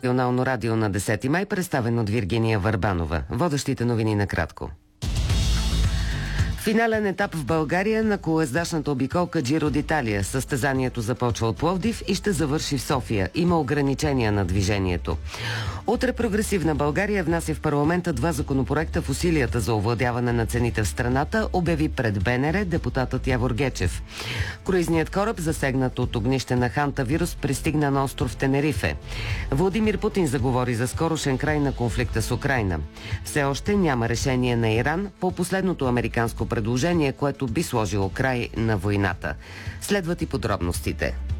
Национално радио на 10 май, представен от Виргиния Върбанова. Водещите новини накратко. Финален етап в България на колездачната обиколка Джиро д'Италия. Състезанието започва от Пловдив и ще завърши в София. Има ограничения на движението. Утре Прогресивна България внася в парламента 2 законопроекта в усилията за овладяване на цените в страната, обяви пред БНР депутатът Явор Гечев. Круизният кораб, засегнат от огнище на хантавирус, пристигна на остров Тенерифе. Владимир Путин заговори за скорошен край на конфликта с Украйна. Все още няма решение на Иран по последното американско предложение, което би сложило край на войната. Следват и подробностите.